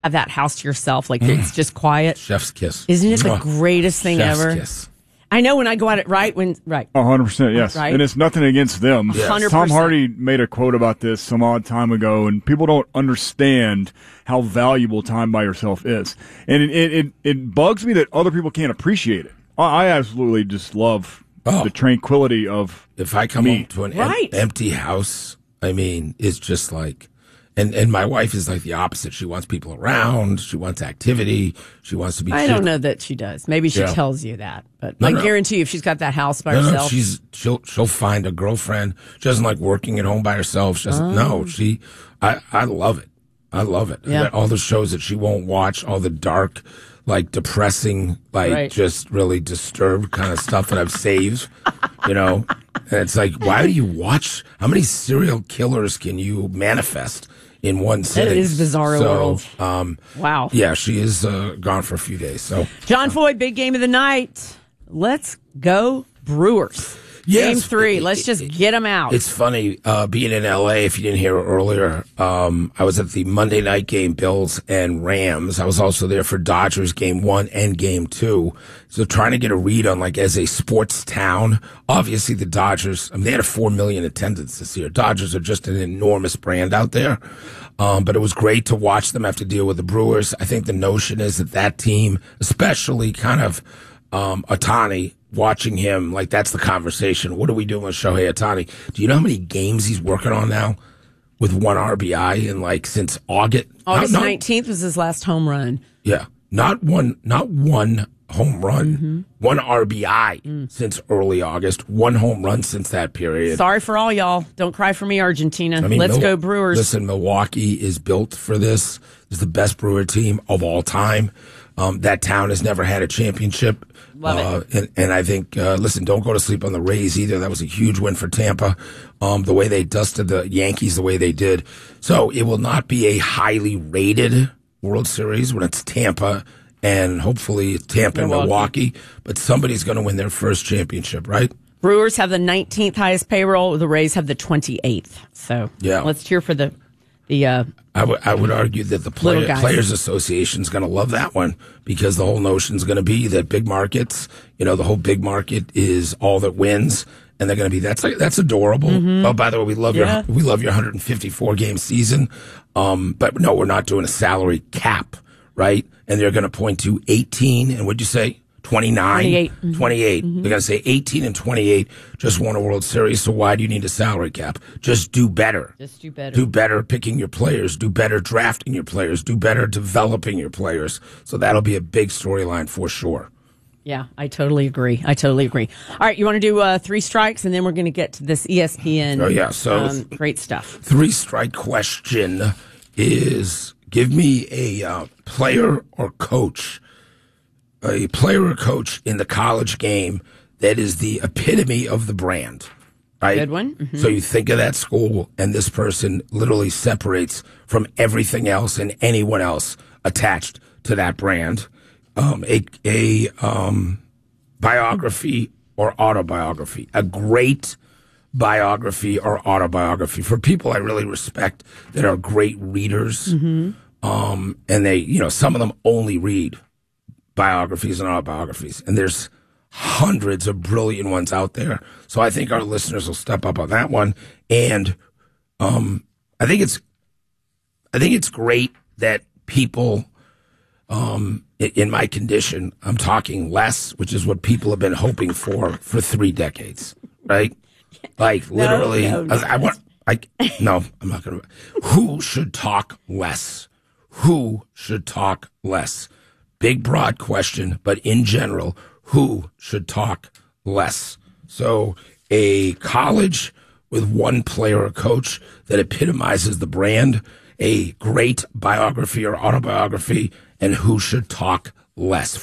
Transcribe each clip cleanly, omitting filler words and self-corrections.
have that house to yourself, like it's just quiet. Chef's kiss. Isn't it the greatest thing Chef's ever? Kiss. I know when I go at it right. 100%, yes. Right. And it's nothing against them. Yes. 100%. Tom Hardy made a quote about this some odd time ago, and people don't understand how valuable time by yourself is. And it bugs me that other people can't appreciate it. I absolutely just love the tranquility of If I come home to an empty house, I mean, it's just like, and my wife is like the opposite. She wants people around. She wants activity. She wants to be. I don't know that she does. Maybe she tells you that, but I guarantee you, if she's got that house by herself, she'll find a girlfriend. She doesn't like working at home by herself. She doesn't. No, I love it. I love it. Yeah. All the shows that she won't watch, all the dark, like depressing, like just really disturbed kind of stuff that I've saved, And it's like, why do you watch? How many serial killers can you manifest in one sitting? That is bizarre world. Wow. Yeah, she is gone for a few days. So John Foy, big game of the night. Let's go Brewers. Yes. Game 3. Let's just get them out. It's funny, being in L.A., if you didn't hear it earlier, I was at the Monday night game, Bills and Rams. I was also there for Dodgers game 1 and game 2. So trying to get a read on, like, as a sports town, obviously the Dodgers, they had a 4 million attendance this year. Dodgers are just an enormous brand out there. But it was great to watch them have to deal with the Brewers. I think the notion is that team, especially kind of, Ohtani, watching him, like, that's the conversation. What are we doing with Shohei Ohtani? Do you know how many games he's working on now with 1 RBI in, like, since August? August 19th was his last home run. Yeah. Not one home run, 1 RBI since early August, 1 home run since that period. Sorry for all y'all. Don't cry for me, Argentina. Let's go Brewers. Listen, Milwaukee is built for this. It's the best Brewer team of all time. That town has never had a championship. Love it. And I think, listen, don't go to sleep on the Rays either. That was a huge win for Tampa. The way they dusted the Yankees the way they did. So it will not be a highly rated World Series when it's Tampa and hopefully Tampa and Milwaukee. But somebody's going to win their first championship, right? Brewers have the 19th highest payroll. The Rays have the 28th. So let's cheer for the I would argue that the Players Association is going to love that one because the whole notion is going to be that big markets, the whole big market is all that wins, and they're going to be that's adorable. Mm-hmm. Oh, by the way, we love your 154 game season, but no, we're not doing a salary cap, right? And they're going to point to 18, and what'd you say? 28. Mm-hmm. 28. Mm-hmm. They're going to say 18 and 28 just won a World Series, so why do you need a salary cap? Just do better. Do better picking your players. Do better drafting your players. Do better developing your players. So that'll be a big storyline for sure. Yeah, I totally agree. All right, you want to do 3 strikes, and then we're going to get to this ESPN. Oh, yeah. So great stuff. 3-strike question is give me a player or coach in the college game that is the epitome of the brand, right? Good one. Mm-hmm. So you think of that school, and this person literally separates from everything else and anyone else attached to that brand. A biography or autobiography, a great biography or autobiography for people I really respect that are great readers. Mm-hmm. And they, some of them only read biographies and autobiographies, and there's hundreds of brilliant ones out there. So I think our listeners will step up on that one. And I think it's great that people in my condition, I'm talking less, which is what people have been hoping for 3 decades, right? Like literally, I'm not going to. Who should talk less? Who should talk less? Big, broad question, but in general, who should talk less? So a college with 1 player or coach that epitomizes the brand, a great biography or autobiography, and who should talk less.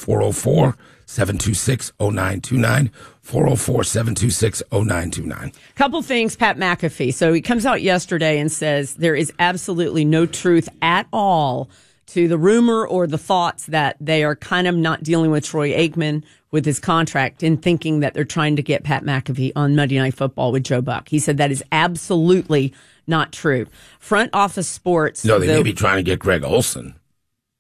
404-726-0929, 404-726-0929. Couple things, Pat McAfee. So he comes out yesterday and says there is absolutely no truth at all to the rumor or the thoughts that they are kind of not dealing with Troy Aikman with his contract and thinking that they're trying to get Pat McAfee on Monday Night Football with Joe Buck. He said that is absolutely not true. Front office sports. No, they may be trying to get Greg Olson.